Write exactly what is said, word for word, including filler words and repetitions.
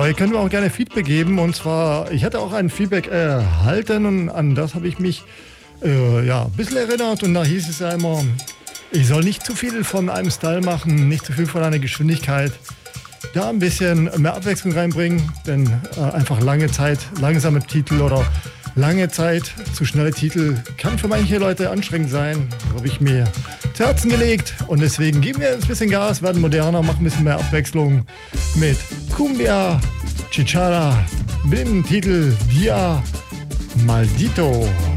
ihr könnt mir auch gerne Feedback geben. Und zwar, ich hatte auch ein Feedback erhalten und an das habe ich mich äh, ja, ein bisschen erinnert. Und da hieß es ja immer, ich soll nicht zu viel von einem Style machen, nicht zu viel von einer Geschwindigkeit. Da ein bisschen mehr Abwechslung reinbringen, denn äh, einfach lange Zeit, langsame Titel oder lange Zeit zu schnelle Titel kann für manche Leute anstrengend sein. Das habe ich mir zu Herzen gelegt und deswegen geben wir jetzt ein bisschen Gas, werden moderner, machen ein bisschen mehr Abwechslung mit Cumbia Chichara mit dem Titel Dia Maldito.